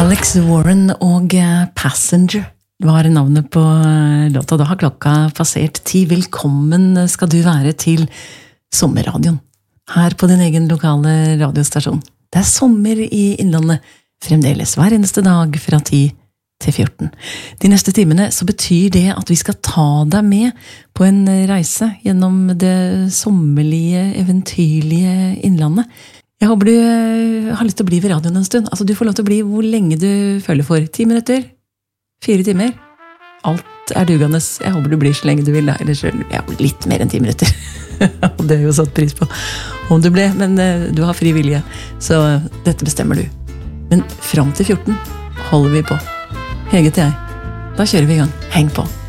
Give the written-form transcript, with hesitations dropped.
Alex Warren og Passenger var navnet på låta. Da har klokka passert 10. Velkommen skal du være til sommerradioen, her på din egen lokale radiostasjon. Det sommer i Innlandet, fremdeles hver eneste dag fra 10 til 14. De neste timene så betyr det at vi skal ta deg med på en reise gjennom det sommerlige, eventyrlige Innlandet. Jeg håper du har lyst til å bli ved radioen en stund. Altså, du får lov til å bli hvor lenge du føler for. 10 minutter, 4 timer. Alt dugandes. Jeg håper du blir så lenge du vil. Eller litt mer enn 10 minutter. Og det jo satt pris på om du ble, men du har fri vilje. Så dette bestemmer du. Men frem til 14 holder vi på. Hege til jeg. Da kjører vi i gang. Heng på.